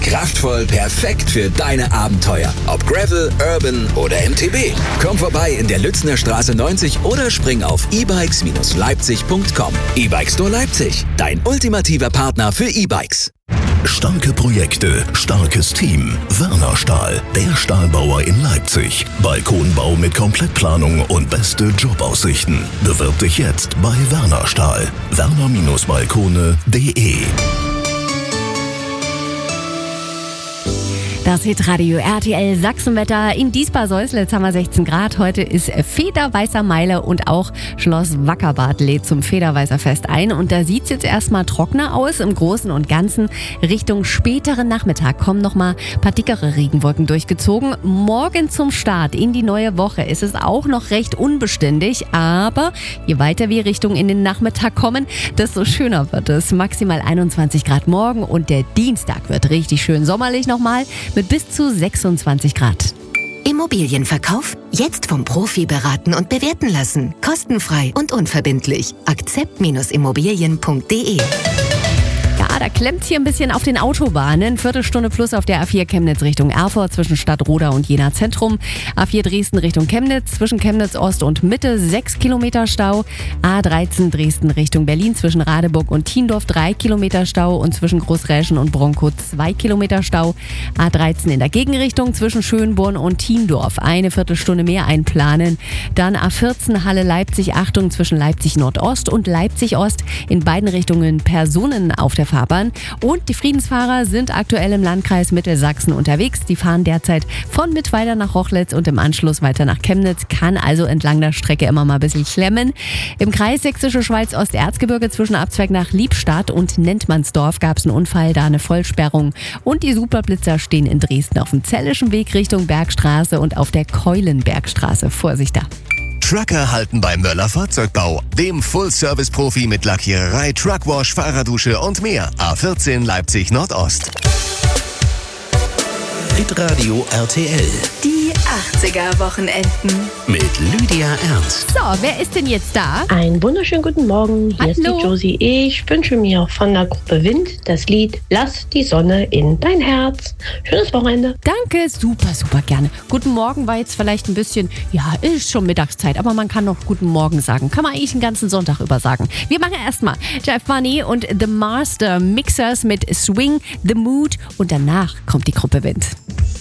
Kraftvoll, perfekt für deine Abenteuer. Ob Gravel, Urban oder MTB. Komm vorbei in der Lützner Straße 90 oder spring auf ebikes-leipzig.com. E-Bike Store Leipzig, dein ultimativer Partner für E-Bikes. Starke Projekte, starkes Team. Werner Stahl, der Stahlbauer in Leipzig. Balkonbau mit Komplettplanung und beste Jobaussichten. Bewirb dich jetzt bei Werner Stahl. werner-balkone.de. Das Hitradio RTL Sachsenwetter. In Diesbar-Säuslitz haben wir 16 Grad. Heute ist Federweißer Meile und auch Schloss Wackerbad lädt zum Federweißer Fest ein. Und da sieht es jetzt erstmal trockener aus. Im Großen und Ganzen Richtung späteren Nachmittag kommen nochmal ein paar dickere Regenwolken durchgezogen. Morgen zum Start in die neue Woche ist es auch noch recht unbeständig. Aber je weiter wir Richtung in den Nachmittag kommen, desto schöner wird es. Maximal 21 Grad morgen und der Dienstag wird richtig schön sommerlich nochmal mit bis zu 26 Grad. Immobilienverkauf? Jetzt vom Profi beraten und bewerten lassen. Kostenfrei und unverbindlich. Akzept-immobilien.de. Ja, da klemmt hier ein bisschen auf den Autobahnen. Viertelstunde plus auf der A4 Chemnitz Richtung Erfurt zwischen Stadtroda und Jena Zentrum. A4 Dresden Richtung Chemnitz zwischen Chemnitz Ost und Mitte 6 Kilometer Stau. A13 Dresden Richtung Berlin zwischen Radeburg und Thiendorf 3 Kilometer Stau und zwischen Großräschen und Bronkow 2 Kilometer Stau. A13 in der Gegenrichtung zwischen Schönborn und Thiendorf eine Viertelstunde mehr einplanen. Dann A14 Halle Leipzig, Achtung zwischen Leipzig Nordost und Leipzig Ost in beiden Richtungen Personen auf der Fahrbahn. Und die Friedensfahrer sind aktuell im Landkreis Mittelsachsen unterwegs. Die fahren derzeit von Mittweida nach Rochlitz und im Anschluss weiter nach Chemnitz. Kann also entlang der Strecke immer mal ein bisschen klemmen. Im Kreis Sächsische Schweiz Osterzgebirge zwischen Abzweig nach Liebstadt und Nentmannsdorf gab es einen Unfall, da eine Vollsperrung. Und die Superblitzer stehen in Dresden auf dem Zellischen Weg Richtung Bergstraße und auf der Keulenbergstraße. Vorsicht da. Trucker halten bei Möller Fahrzeugbau, dem Full-Service-Profi mit Lackiererei, Truckwash, Fahrerdusche und mehr. A14 Leipzig Nordost. Hitradio RTL Die 80er-Wochenenden. mit Lydia Ernst. So, wer ist denn jetzt da? Einen wunderschönen guten Morgen. Hier ist die Hallo. Josie. Ich wünsche mir von der Gruppe Wind das Lied Lass die Sonne in dein Herz. Schönes Wochenende. Danke, super, super gerne. Guten Morgen war jetzt vielleicht ein bisschen, ja, ist schon Mittagszeit, aber man kann noch guten Morgen sagen. Kann man eigentlich den ganzen Sonntag über sagen. Wir machen erstmal Jeff Money und The Master Mixers mit Swing the Mood und danach kommt die Gruppe Wind.